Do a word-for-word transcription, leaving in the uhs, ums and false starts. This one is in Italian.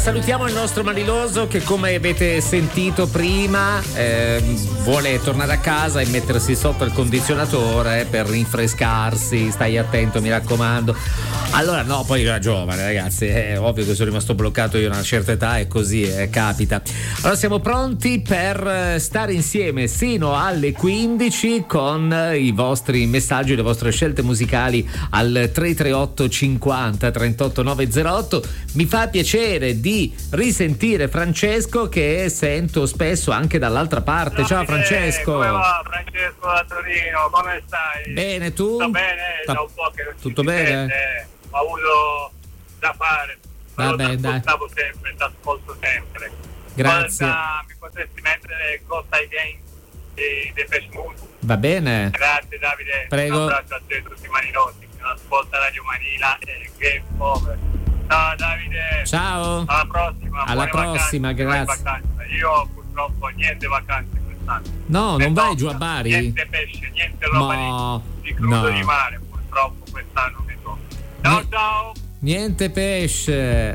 Salutiamo il nostro Maniloso che, come avete sentito prima, eh, vuole tornare a casa e mettersi sotto il condizionatore per rinfrescarsi. Stai attento, mi raccomando. Allora no, poi era giovane, ragazzi, è ovvio che sono rimasto bloccato io a una certa età e così eh, capita. Allora siamo pronti per stare insieme sino alle quindici con i vostri messaggi, le vostre scelte musicali al tre tre otto cinquanta trentotto novecentotto. Mi fa piacere di di risentire Francesco, che sento spesso anche dall'altra parte. Ciao Francesco. Come va Francesco da Torino? Come stai? Bene, tu? Sto bene, Ta- da un po' che non ci tutto si bene? sente, ho avuto da fare. Vabbè, ti dai. ascoltavo sempre, ti ascolto sempre. Grazie. Guarda, mi potresti mettere Ghost Again di Depeche Mode? Va bene. Grazie Davide. Prego. Un abbraccio a te e tutti i maninosi che non ascolta Radio Manila e Game Over. Ciao Davide. Ciao. Alla prossima. Alla prossima, vacanze, grazie. vacanze. Io purtroppo niente vacanze quest'anno. No, non Ne vai so, giù a Bari? Niente pesce, niente roba No, di, di crudo no. di mare. Purtroppo quest'anno mi tocca. Ciao Ni- ciao. Niente pesce.